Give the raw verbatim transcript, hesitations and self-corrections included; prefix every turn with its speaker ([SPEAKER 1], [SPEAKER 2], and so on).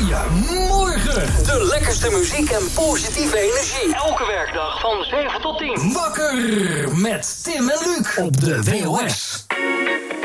[SPEAKER 1] Goeiemorgen. De lekkerste muziek en positieve energie.
[SPEAKER 2] Elke werkdag van zeven tot tien.
[SPEAKER 1] Wakker met Tim en Luc op de W O S.